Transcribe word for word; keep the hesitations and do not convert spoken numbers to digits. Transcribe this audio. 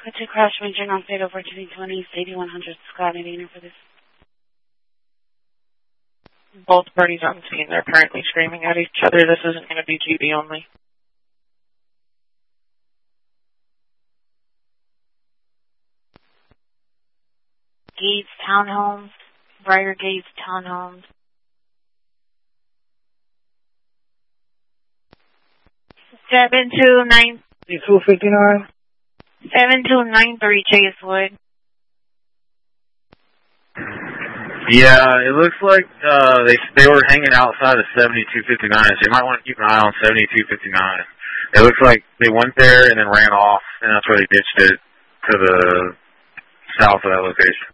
Go to crash region on Fatal fourteen twenty, eighty-one hundred Scott Indiana for this. Both parties on scene, they're apparently screaming at each other. This isn't going to be G B only. Gates Townhomes, Briar Gates Townhomes. Seven two nine. Two fifty nine. Seven two nine three Chasewood. Yeah, it looks like uh, they they were hanging outside of seventy-two fifty-nine, so you might want to keep an eye on seventy-two fifty-nine. It looks like they went there and then ran off, and that's where they ditched it to the south of that location.